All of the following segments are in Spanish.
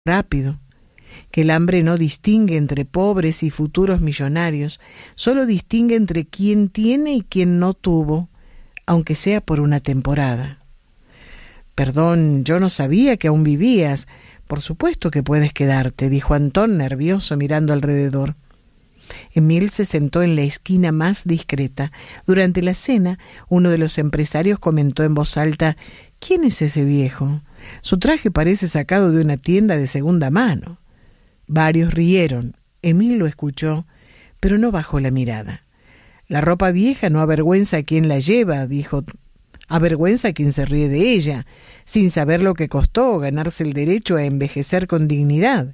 rápido, que el hambre no distingue entre pobres y futuros millonarios, solo distingue entre quien tiene y quien no tuvo, aunque sea por una temporada. Perdón, yo no sabía que aún vivías. Por supuesto que puedes quedarte, dijo Antón, nervioso, mirando alrededor. Emil se sentó en la esquina más discreta. Durante la cena, uno de los empresarios comentó en voz alta: ¿Quién es ese viejo? Su traje parece sacado de una tienda de segunda mano. Varios rieron. Emil lo escuchó, pero no bajó la mirada. La ropa vieja no avergüenza a quien la lleva, dijo. Avergüenza a quien se ríe de ella, sin saber lo que costó ganarse el derecho a envejecer con dignidad.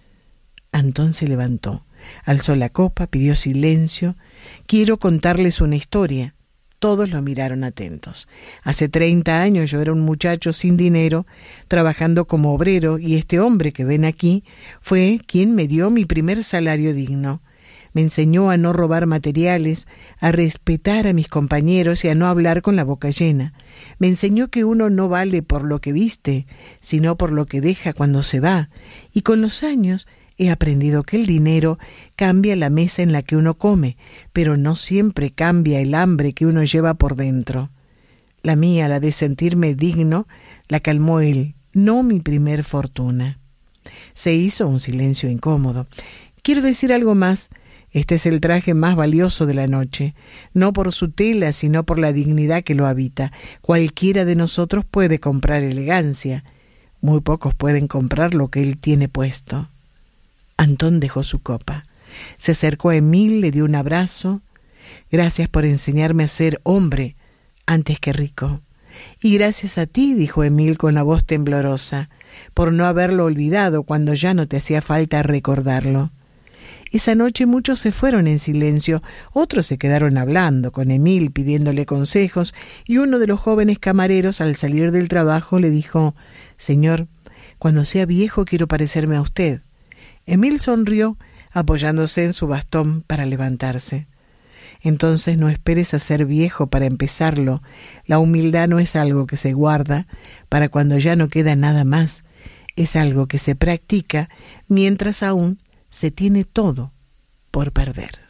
Antón se levantó, alzó la copa, pidió silencio. Quiero contarles una historia. Todos lo miraron atentos. Hace 30 años yo era un muchacho sin dinero, trabajando como obrero, y este hombre que ven aquí fue quien me dio mi primer salario digno. Me enseñó a no robar materiales, a respetar a mis compañeros y a no hablar con la boca llena. Me enseñó que uno no vale por lo que viste, sino por lo que deja cuando se va. Y con los años he aprendido que el dinero cambia la mesa en la que uno come, pero no siempre cambia el hambre que uno lleva por dentro. La mía, la de sentirme digno, la calmó él, no mi primer fortuna. Se hizo un silencio incómodo. Quiero decir algo más. Este es el traje más valioso de la noche, no por su tela, sino por la dignidad que lo habita. Cualquiera de nosotros puede comprar elegancia. Muy pocos pueden comprar lo que él tiene puesto. Antón dejó su copa. Se acercó a Emil, le dio un abrazo. Gracias por enseñarme a ser hombre antes que rico. Y gracias a ti, dijo Emil con la voz temblorosa, por no haberlo olvidado cuando ya no te hacía falta recordarlo. Esa noche muchos se fueron en silencio, otros se quedaron hablando con Emil, pidiéndole consejos, y uno de los jóvenes camareros, al salir del trabajo, le dijo: «Señor, cuando sea viejo quiero parecerme a usted». Emil sonrió, apoyándose en su bastón para levantarse. «Entonces no esperes a ser viejo para empezarlo. La humildad no es algo que se guarda para cuando ya no queda nada más. Es algo que se practica mientras aún se tiene todo por perder».